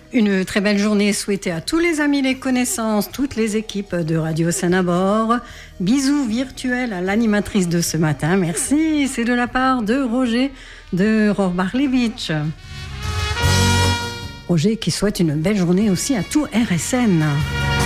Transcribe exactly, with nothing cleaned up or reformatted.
Une très belle journée souhaitée à tous les amis, les connaissances, toutes les équipes de Radio Sanabord. Bisous virtuels à l'animatrice de ce matin. Merci, c'est de la part de Roger de Rorbarlevitch. Roger qui souhaite une belle journée aussi à tout R S N.